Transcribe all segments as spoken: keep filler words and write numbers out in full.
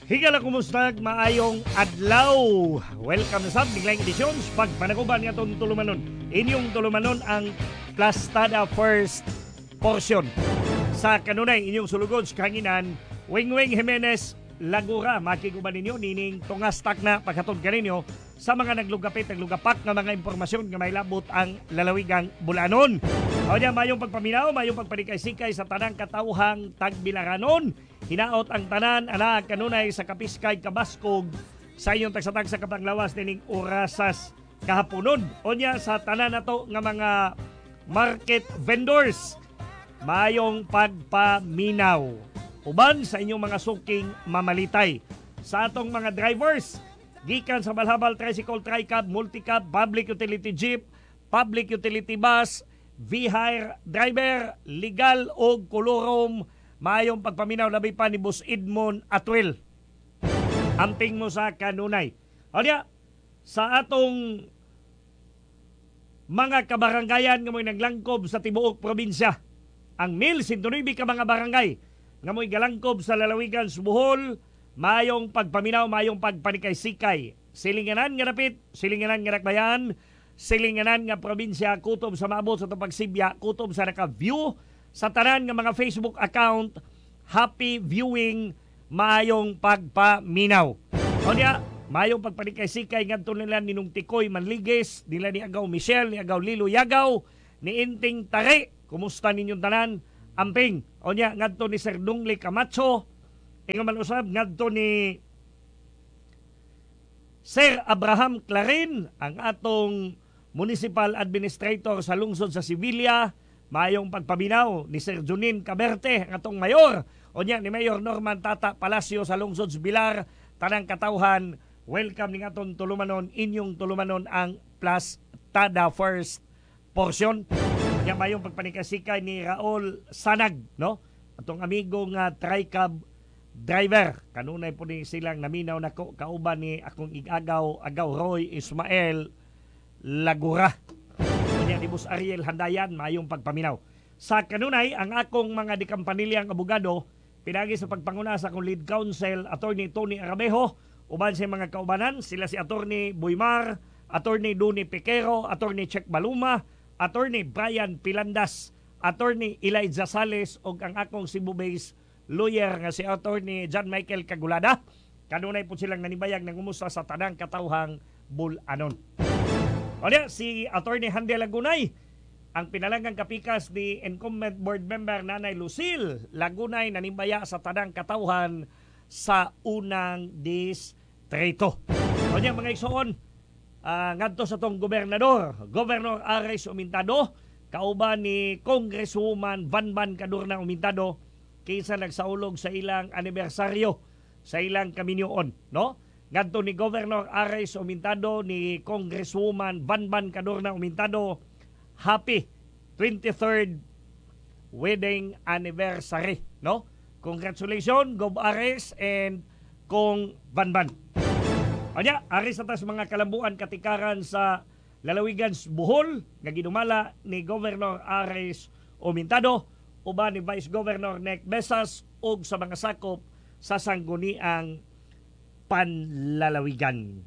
Higala kumusta maayong adlaw. Welcome sa biglang edisyon pag panaguban nga itong tulumanon. Inyong tulumanon ang Plastada First portion. Sa kanunay inyong sulugod sa kanginan, Wingwing Jimenez Lagura. Makikuban ninyo, nining tungastak na paghatod ka ninyo sa mga naglugapit, naglugapak ng mga impormasyon nga may labot ang lalawigang Bulanon. O niya, mayong pagpaminaw, mayong pagpanikay-sikay sa tanang katauhang Tagbilaranon. Hinaot ang tanan, anak, kanunay sa Kapiskay, Kabaskog, sa inyong tagsatag sa Kapanglawas, nining orasas kahaponon. O niya, sa tanan na to nga mga market vendors, mayong pagpaminaw. Uban sa inyong mga suking mamalitay. Sa atong mga drivers, gikan sa Balhabal Tricycle, Tricab, Multicab, Public Utility Jeep, Public Utility Bus, V-Hire driver, legal o kolorom, mayong pagpaminaw labi pa ni Boss Edmond Atwil. Amping mo sa kanunay. O niya, sa atong mga kabarangayan nga mo'y naglangkob sa tibuok probinsya, ang mil sintunubi ka mga barangay nga mo'y galangkob sa lalawigan sa Bohol, mayong pagpaminaw, mayong pagpanikay-sikay. Silinganan nga napit, silinganan nga nakbayan, silinganan nga probinsya, kutob sa maabot sa itong pagsibya, kutob sa naka-view, sa tanan nga mga Facebook account, happy viewing, mayong pagpaminaw. O niya, mayong pagpanikay-sikay ngadto nila ni nung Tikoy Manliges, nila ni Agaw Michelle, ni Agaw Lilo Yagaw, ni Inting Tare. Kumusta ninyong tanan? Amping. O niya, ngadto ni Sir Dungli Camacho, ingon man usab ngadto ni Sir Abraham Clarin, ang atong Municipal Administrator sa lungsod sa Sevilla, mayong pagpaminaw ni Sir Junin Caberte, ang atong mayor. O niya, ni Mayor Norman Tata Palacio sa lungsod sa Bilar, tanang katauhan, welcome ning atong tulumanon, inyong tulumanon ang Plastada First portion. O niya, mayong pagpanikasikay ni Raul Sanag, no? Atong amigo nga Tricab driver. Kanunay po ni silang naminaw na ko, kauban ni akong igagaw, Agaw Roy Ismael Lagura. Kanya ni Boss Ariel Handayan, mayong pagpaminaw. Sa kanunay, ang akong mga dikampanilyang abogado, pinagi sa pagpanguna sa akong lead counsel, Attorney Tony Arabejo, uban sa mga kaubanan, sila si Attorney Buymar, Attorney Duni Piquero, Attorney Check Baluma, Attorney Brian Pilandas, Attorney Elijah Sales, o ang akong Cebu Base lawyer nga si Attorney John Michael Cagulada. Kanunay po silang nanibayag ng umusta sa tanang katauhang Bulanon. O niya, si Attorney Handel Lagunay, ang pinalanggang kapikas ni incumbent board member Nanay Lucille Lagunay, nanimbaya sa tanang katauhan sa unang distrito. O niya, mga igsoon, uh, ngadto sa tong gobernador, Governor Ares Umintado, kauban ni Congresswoman Vanvan Cadorna Umintado, kaysa nagsaulog sa ilang anibersaryo sa ilang kaminyoon, no? Ngadto ni Governor Ares Umintado, ni Congresswoman Vanvan Cadorna Umintado, happy twenty-third wedding anniversary, no? Congratulations, Gov Ares and Kong Vanvan. Anya, Ares atas mga kalambuan katikaran sa lalawigan Bohol, nga ginumala ni Governor Ares Umintado, uban ni Vice Governor Nick Besas, ug sa mga sakop sa sangguniang panlalawigan.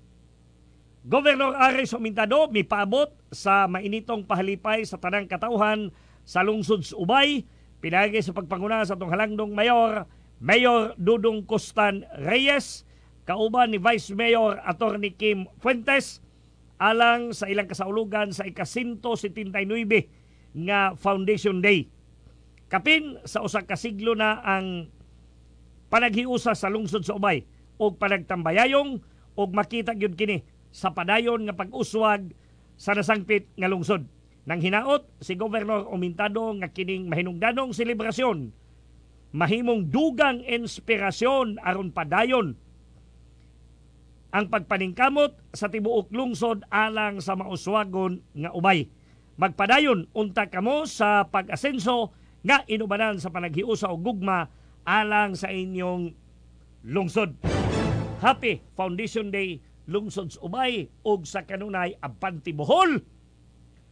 Governor Ares Umintado mipaabot sa mainitong pahalipay sa tanang katauhan sa lungsod sa Ubay, pinagi sa pagpanguna sa atong halangdong mayor, Mayor Dudong Costan Reyes, kauban ni Vice Mayor Attorney Kim Fuentes, alang sa ilang kasaulugan sa ika-one seventy-nine nga Foundation Day. Kapin sa usa ka siglo na ang panaghiusa sa lungsod sa Ubay og panagtambayayong og makita gyud kini sa padayon nga pag-uswag sa nasangpit nga lungsod. Nang hinaot si Governor Umintado nga kining mahinungdanong selebrasyon mahimong dugang inspirasyon aron padayon ang pagpaningkamot sa tibuok lungsod alang sa mauswagon nga Ubay. Magpadayon unta kamo sa pag-asenso nga inubanan sa panaghiusa o gugma alang sa inyong lungsod. Happy Foundation Day, lungsod sa Ubay, ug sa kanunay Abante Bohol,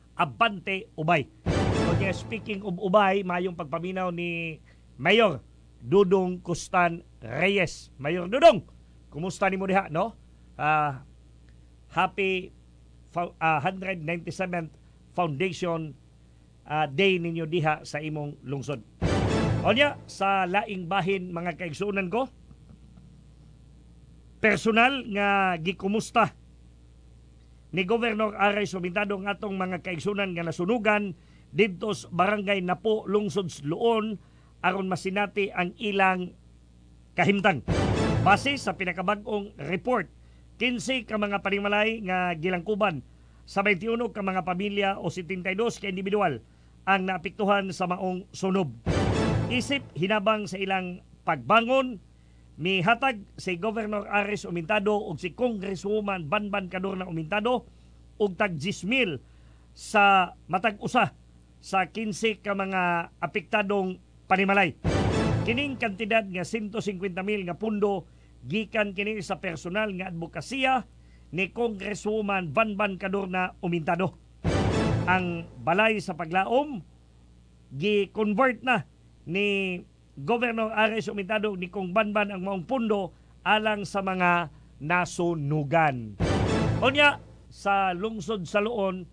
Abante Ubay. So, yeah, speaking of Ubay, mayong pagpaminaw ni Mayor Dudong Custan Reyes. Mayor Dudong, kumusta ni mo diha, no? Uh, happy uh, one hundred ninety-seventh Foundation uh, Day ninyo diha sa imong lungsod. Onya, sa laing bahin mga kaigsunan ko, personal nga gikumusta ni Governor Aray Sumintado ng atong mga kaigsunan nga nasunugan dito sa barangay Napo, lungsod Luon, aron masinati ang ilang kahimtang. Base sa pinakabag-ong report, kinse ka mga panimalay nga gilangkuban sa twenty-one ka mga pamilya o seventy-two ka individual ang naapektuhan sa maong sunob. Isip hinabang sa ilang pagbangon, mihatag si Governor Ares Umintado ug si Congresswoman Banban Cadorna Umintado og tag ten mil sa matag usa sa kinse ka mga apektadong panimalay. Kining kantidad nga one hundred fifty mil nga pundo gikan kini sa personal nga advokasya ni Congresswoman Banban Cadorna Umintado. Ang balay sa paglaom gi-convert na ni Governor Ares Umintado ni Kong Banban ang maong pundo alang sa mga nasunugan. Unya, sa lungsod sa Luon,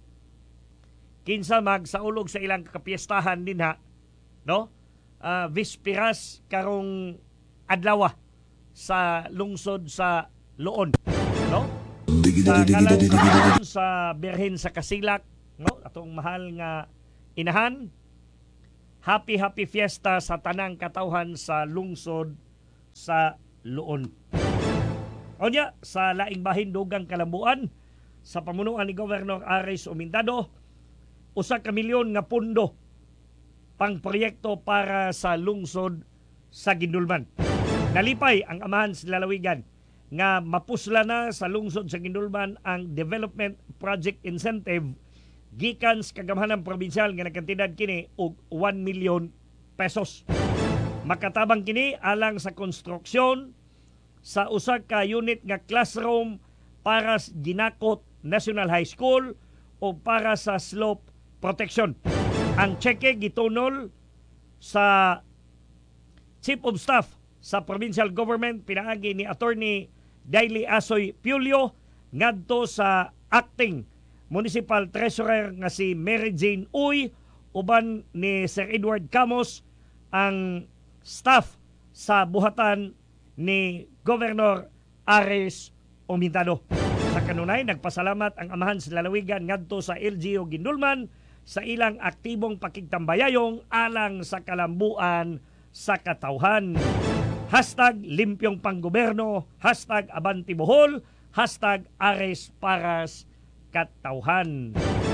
kinsa magsaulog sa ilang kapiestahan dinha, no? Uh, Vispiras karong adlaw sa lungsod sa Luon, no? Sa kalang sa Birhen sa Kasilak, no? Atong mahal nga inahan, happy happy fiesta sa tanang katawhan sa lungsod sa Luon. Onya, sa laing bahin dugang kalambuan sa pamunuan ni Governor Ares Umintado, usa ka milyon nga pundo pang proyekto para sa lungsod sa Gindulman. Nalipay ang amahan sa lalawigan nga mapusla na sa lungsod sa Gindulman ang Development Project Incentive gikan sa kagamhanang probinsyal nga nagkantidad kini og one million pesos. Makatabang kini alang sa konstruksyon sa usa ka unit nga classroom para sa Ginakot National High School o para sa slope protection. Ang cheque gitunol sa Chief of Staff sa Provincial Government pinaagi ni Attorney Daily Asoy Piulio ngadto sa Acting Municipal Treasurer nga si Mary Jane Uy uban ni Sir Edward Camos ang staff sa buhatan ni Governor Ares Umintado. Sa kanunay, nagpasalamat ang amahan sa lalawigan ngadto sa L G U Gindulman sa ilang aktibong pakigtambayayong alang sa kalambuan sa katawhan. Hashtag limpyong panggoberno, hashtag Abanti Bohol, hashtag Ares Paras Katawhan.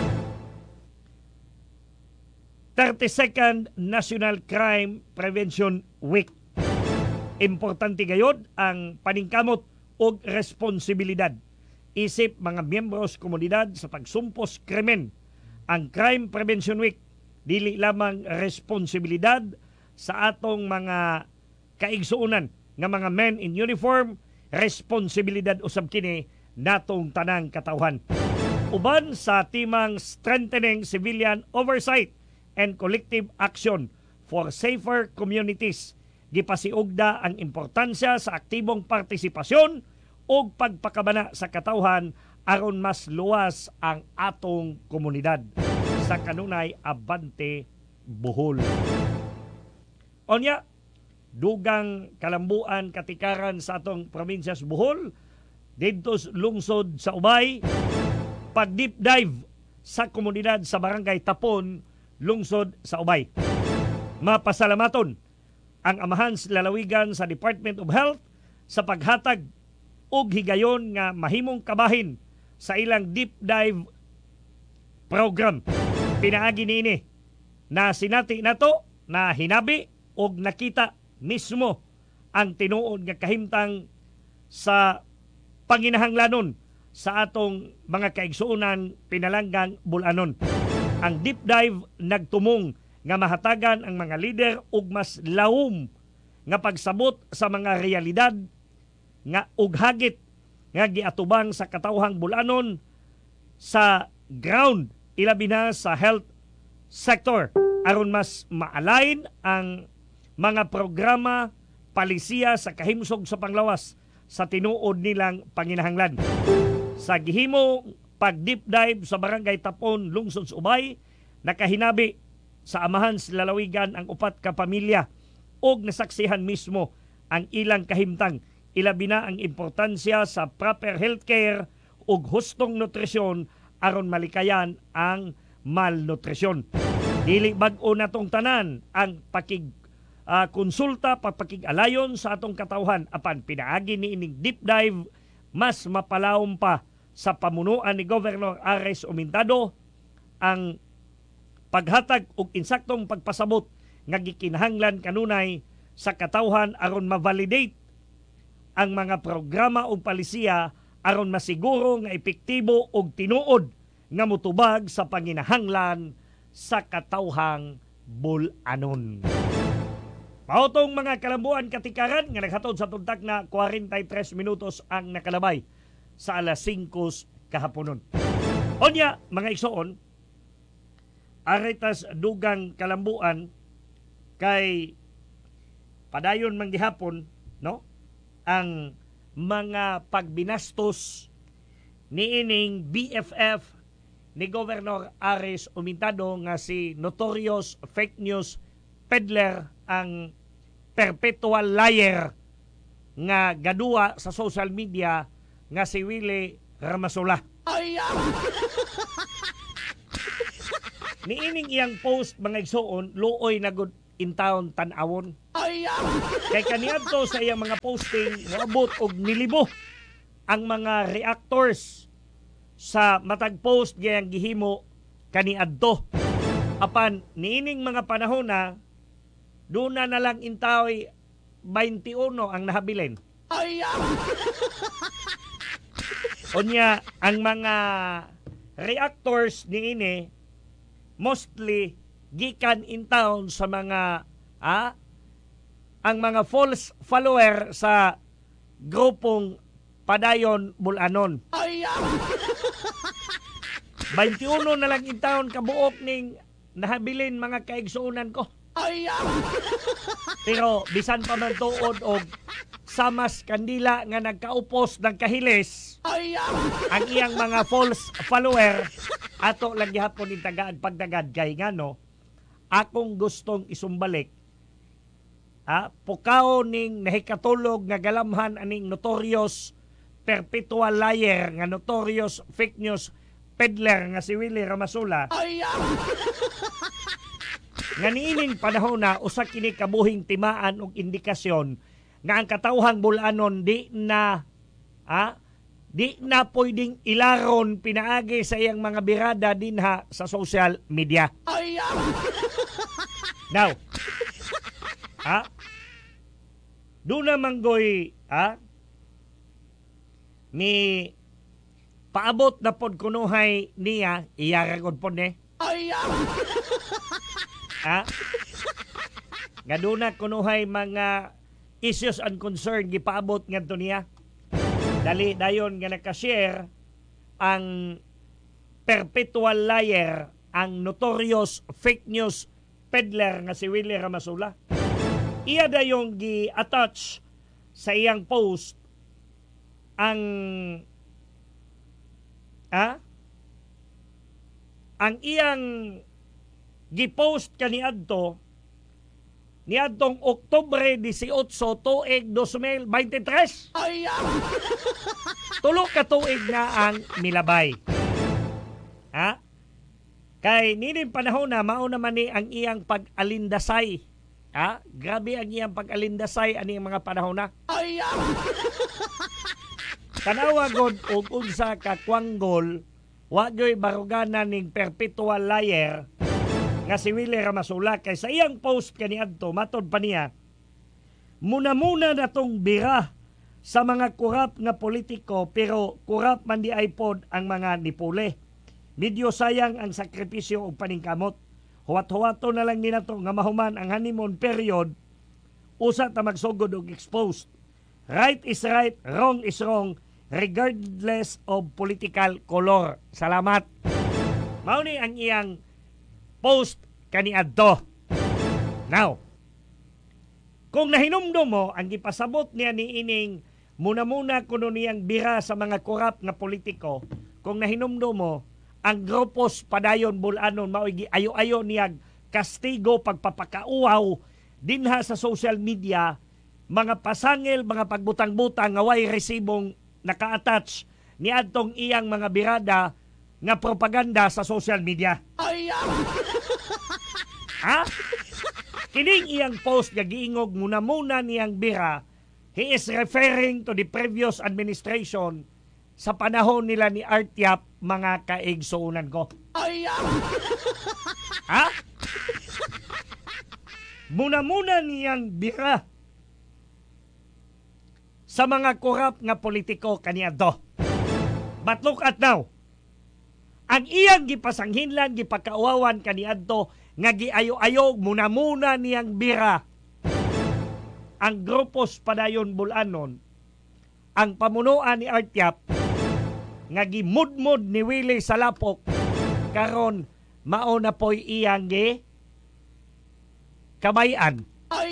thirty-second National Crime Prevention Week. Importante gayod ang paningkamot o responsibilidad isip mga miyembros komunidad sa pagsumpos krimen. Ang Crime Prevention Week dili lamang responsibilidad sa atong mga kaigsuunan nga mga men in uniform, responsibilidad usab kini natong tanang katawhan. Uban sa timang strengthening civilian oversight and collective action for safer communities, gipasiugda ang importansya sa aktibong partisipasyon o pagpakabana sa katawhan aron mas luwas ang atong komunidad. Sa kanunay, Abante Bohol. Onya, dugang kalambuan katikaran sa atong provinsyas Bohol, dito lungsod sa Ubay, pag deep dive sa komunidad sa barangay Tapon, lungsod sa Ubay. Mapasalamaton ang amahan sa lalawigan sa Department of Health sa paghatag og higayon nga mahimong kabahin sa ilang deep dive program. Pinaagi niini na sinati nato na hinabi og nakita mismo ang tinuod nga kahimtang sa panginahanglanon sa atong mga kaigsuunan pinalanggang bulanon. Ang deep dive nagtumong nga mahatagan ang mga lider og mas lawom nga pagsabot sa mga realidad nga ug hagit nga giatubang sa katawhang bulanon sa ground, ilabi na sa health sector aron mas ma-align ang mga programa palisiya sa kahimsog sa panglawas sa tinuod nilang panginahanglan. Sa gihimo pag-deep dive sa Barangay Tapon, Lungsod sa Ubay, nakahinabi sa amahan sa lalawigan ang upat ka pamilya og nasaksihan mismo ang ilang kahimtang. Ilabi na ang importansya sa proper healthcare ug hustong nutrisyon aron malikayan ang malnutrisyon. Dili bag-o natong tanan ang pakig uh, konsulta pagpakig-alayon sa atong katawhan apan pinaagi ni ining deep dive mas mapalawom pa sa pamunuan ni Governor Ares Humintado ang paghatag og insaktong pagpasabot nga gikinahanglan kanunay sa katawhan aron ma-validate ang mga programa o palisiya aron masiguro nga epektibo og tinuod nga mutubag sa panginahanglan sa katawhang bul-anon. Mautong mga kalambuan katikaran nga naghatod sa tuntak na forty-three minutos ang nakalabay sa alas singko kahaponon. Onya, mga igsoon, aritas dugang kalambuan kay padayon man gihapon, no? Ang mga pagbinastos ni ining B F F ni Governor Ares Humintado nga si notorious fake news peddler, ang perpetual liar nga gadua sa social media nga si Willie Ramasola. Ni ining iyang post mga igsoon, luoy na gud in town tan-awon. Kay kaniadto sa iyang mga posting, moabot og nilibo ang mga reactors sa matag post gayang gihimo kaniadto. Apan niining mga panahon na doon na lang intaoy twenty-one ang nahabilin. Unya, ang mga reactors niini mostly gikan in town sa mga ah, ang mga false follower sa grupong Padayon Bulanon. twenty-one na lang in town kabuok ning nahabilin mga kaigsuunan ko. Pero bisan pa man tuod og Samas Kandila nga nagkaupos ng kahilis, ang iyang mga false follower ato lang gihapon ni tagaad pagdagad kay ngano akong gustong isumbalik ah, pukaw ning nahikatulog nga galamhan aning notorious perpetual liar nga notorious fake news peddler nga si Willie Ramasola. Nga niining panahon na usa kini kabuhing timaan og indikasyon nga ang katawhang bulanon di na ah, di na pwedeng ilaron pinaagi sa iyang mga birada dinha sa social media. Now, ah, doon na manggoy ah, ni paabot na pod kunuhay niya iyaragod pod ne. Ha? Nga doon na kunuhay mga issues and concern gipaabot ngadto niya. Dali dayon nga naka-share ang perpetual liar, ang notorious fake news peddler nga si Willie Ramasola. Iya dayong gi-attach sa iyang post ang ah, ang iyang gi-post kaniadto niadtong Oktubre eighteen tuig twenty twenty-three. Tulo ka tuig na ang milabay. Ha? Kay nining panahon na mao naman ni ang iyang pag-alindasay. Ha? Grabe ang iyang pag-alindasay ani mga panahon na. Tanawa god og unsa ka kwanggol wa gyoy barugana ning perpetual liar nga si Willie Ramasola. Kay sa iyang post kaniadto matod pa niya, muna-muna na tong bira sa mga kurap nga politiko pero kurap man di ay pod ang mga nipule. Medyo sayang ang sakripisyo og paningkamot. Huwat-huwato na lang ninato nga mahuman ang honeymoon period usa ta magsugod og exposed. Right is right, wrong is wrong, regardless of political color. Salamat. Mao ni ang iyang post kaniadto. Now, Kung nahinumdum mo, ang gipasabot niya ni ining muna-muna kuno niyang bira sa mga korap nga politiko, kung nahinumdum mo, ang grupos padayon bulanon mao'y ayo-ayo niyag kastigo pagpapakauaw dinha sa social media, mga pasangil, mga pagbutang-butang nga way resibong naka-attach ni adtong iyang mga birada nga propaganda sa social media. Ha? Kining iyang post nga giingog muna-muna niyang bira, he is referring to the previous administration sa panahon nila ni Artyap, mga kaigsuunan ko. Ha? Muna-muna niyang bira sa mga korap nga politiko kaniadto. But look at now. Ang iyang gipasanghinlan, gipakauwawan kaniadto nga giayo-ayo muna-muna niyang bira ang grupos padayon bulanon, ang pamunuan ni Artyap nga gimudmod ni Willie Salapok karon mao na po'y iyang gi kabayan.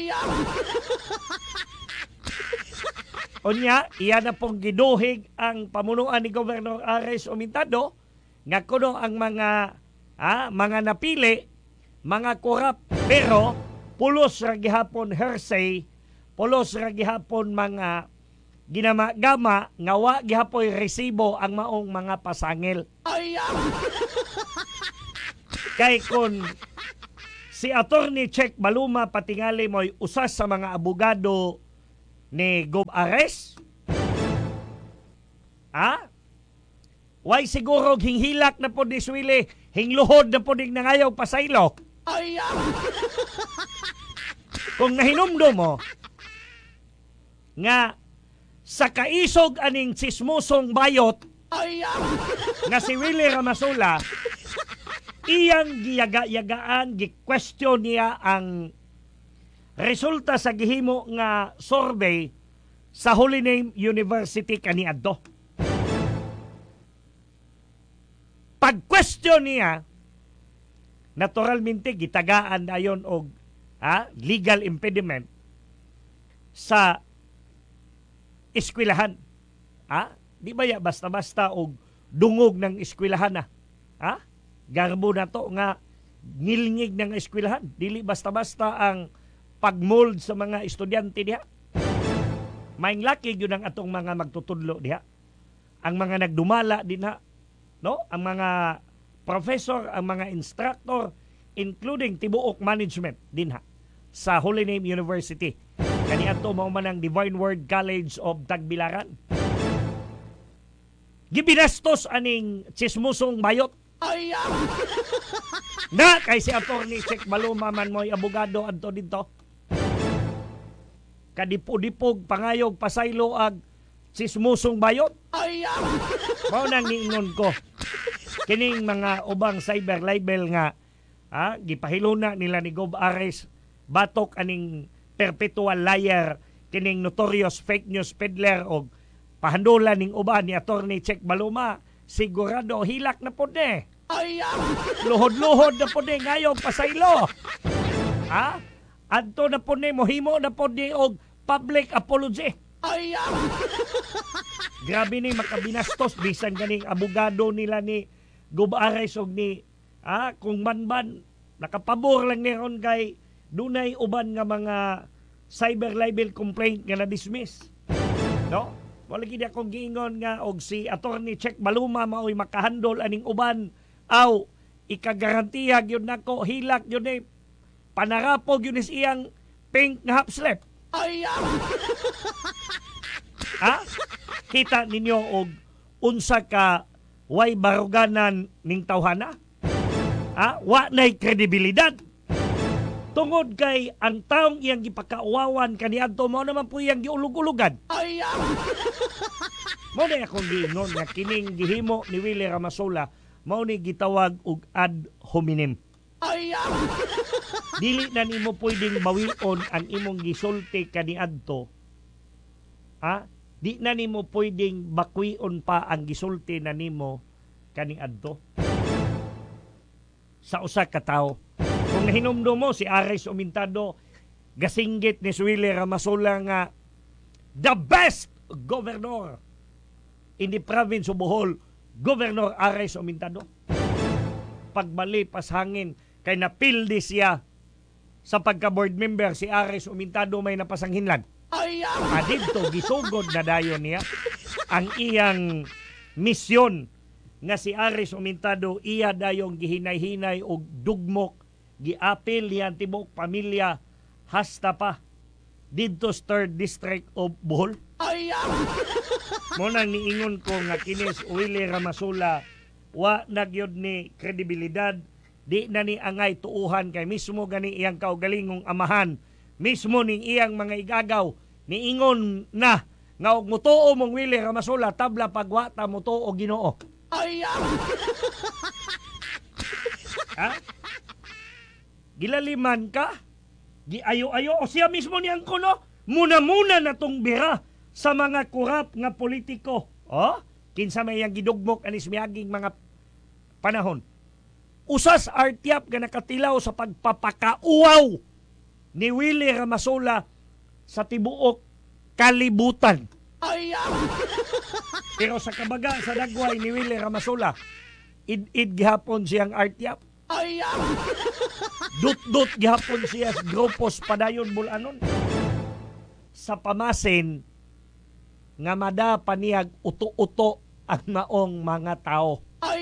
Unya, iya na pong giduhig ang pamunuan ni Governor Ares Umintado nga kuno ang mga ah, mga napili, mga korap, pero pulos ra gihapon hearsay, pulos ra gihapon mga ginama-gama nga wa gihapoy resibo ang maong mga pasangil. Kay kun si Attorney Check Baluma patingali mo'y usas sa mga abogado ni Gov Ares, ha? Way siguro hinghilak na po ni Swile, hingluhod na po ning nangayaw pasaylo. Kung nahinumdo mo nga sa kaisog aning sismusong bayot nga si Willie Ramasula, iyang giyaga-yagaan, gi-question niya ang resulta sa gihimo nga survey sa Holy Name University kaniadto. Pag-question niya, naturalmente gitagaan dayon og ha, legal impediment sa eskwelahan. Ha? Di ba ya basta-basta og dungog ng eskwelahan na? Ha? Garbo na to nga ngilngig ng eskwelahan. Dili basta-basta ang pagmold sa mga estudyante diha. Maing laki yun ang atong mga magtutudlo diha. Ang mga nagdumala din ha. No? Ang mga professor, ang mga instructor, including tibuok management din ha sa Holy Name University. Kaniadto mao man ang Divine Word College of Tagbilaran. Gibinastos aning chismusong bayot. Na kay si Attorney Check Baluma man mo'y abogado adto dito. Kadipod-dipog pangayog pasaylo ag chismusong bayot. Mao nang niingon ko. Kining mga ubang cyber libel nga ha, gipahiluna nila ni Gov Ares batok aning perpetual liar, kining notorious fake news peddler o pahandolan ning uban ni Attorney Check Baluma, sigurado hilak na po de. Luhod-luhod na po de ngayong pasaylo. Ha? Adto na po de, mohimo na po de og public apology. Grabe ni makabinastos bisan ganing abogado nila ni Gov Ares og ni ah, kung manban nakapabor lang niron kay dunay uban nga mga cyber libel complaint nga na-dismiss. No? Wala gid akong giingon nga og si Attorney Check Baluma mao'y makahandol aning uban aw ikagarantiya gyud nako hilak gyud ni panarapog yun is iyang pink nga half slip. Ha? Kita ninyo og unsa ka way baruganan ning tawhana? Ha? Wa nay kredibilidad. Tungod kay ang taong iyang gipakauwawan kaniadto mao naman po iyang giulog-ulugan. Mao na akong giingon nga kining gihimo ni Willie Ramasula mao ni gitawag og ad hominem. Dili na nimo pwedeng bawion ang imong gisulti kaniadto. Ha? Di na nimo pwedeng bakwion pa ang gisulti na nimo kaniadto sa usa ka tawo. Kung nahinumdum mo si Ares Umintado, gasinggit ni Willie Ramasola nga the best governor in the province of Bohol, Governor Ares Omintado. Pagbali pas hangin kay napildi siya sa pagka-board member si Ares Omintado may napasanghinlan. Adito gisugod na dayon niya ang iyang misyon nga si Ares Omintado iya dayong gihinay-hinay og dugmok giapil niya tibok pamilya hasta pa dito sa third District of Bohol. Muna niingon ko nga kinis Willie Ramasola wa nagyod ni kredibilidad, di na ni angay tuuhan kay mismo gani iyang kaugalingong amahan, mismo ning iyang mga igagaw niingon na nga og mutuo mong Willie Ramasola tabla pagwa ta mutuo Ginoo. Ha? Gilaliman ka? Giayo-ayo o siya mismo niyang kuno? Muna-muna na tong bira sa mga kurap nga politiko. Oh, kinsa may yang gidugmok anis miaging mga panahon. Usas artiap nga nakatilaw sa pagpapakauaw ni Willie Ramasola sa tibuok kalibutan. Pero sa kabaga sa dagway ni Willie Ramasola, id-id gihapon siyang artiap. Dut-dut gihapon siya sa grupos padayon bulanon. Sa pamasin nga mada paniyag uto-uto ang maong mga tao.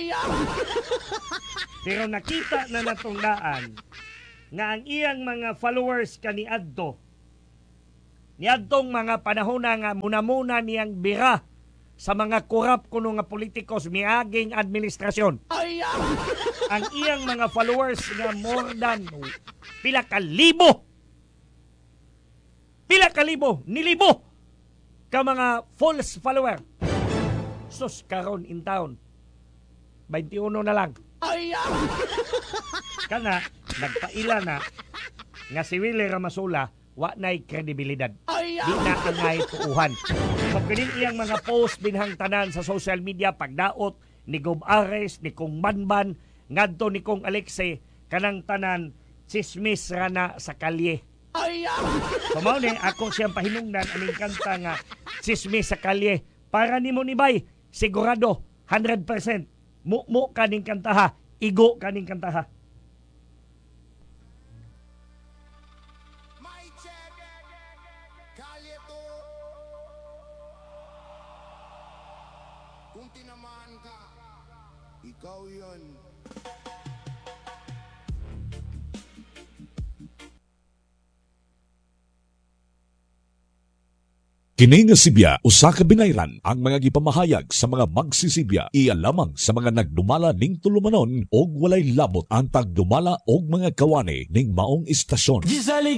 Pero nakita na natong daan nga ang iyang mga followers kaniadto niadtong mga panahon nga muna-muna niyang bira sa mga kurap kuno nga politikos miaging administrasyon. Ang iyang mga followers nga more than pila ka libo pila ka libo nilibo ka mga false follower. Sus karon in town twenty-one na lang. Kana nagpaila na nga si Willie Ramasola wa na'y kredibilidad. Di na angay tuuhan. So kining iyang mga post binhang tanan sa social media pagdaot ni Gob Ares, ni Kong Banban, ngadto ni Kong Alexe, kanang tanan chismis ra na sa kalye. So mao ni ako siyang pahinungdan aning kanta nga chismis sa kalye para nimo ni bay sigurado one hundred percent mu-mu kaning kantaha, igo kaning kantaha. Kung tinamaan ka, ikaw yun. Kini nga Sibya usa ka binayran ang mga gipamahayag sa mga magsisibya iya lamang sa mga nagdumala ning tulumanon og walay labot ang tagdumala og mga kawani ning maong istasyon.